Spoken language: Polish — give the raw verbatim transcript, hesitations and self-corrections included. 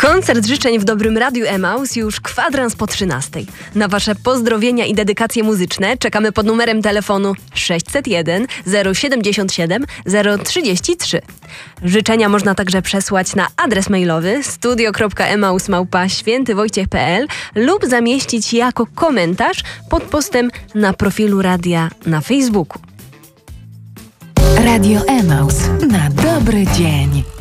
Koncert życzeń w Dobrym Radiu Emaus już kwadrans po trzynastej. Na Wasze pozdrowienia i dedykacje muzyczne czekamy pod numerem telefonu sześćset jeden zero siedemdziesiąt siedem zero trzydzieści trzy. Życzenia można także przesłać na adres mailowy studio kropka emaus małpa święty wojciech kropka p l lub zamieścić jako komentarz pod postem na profilu radia na Facebooku. Radio Emaus na dobry dzień.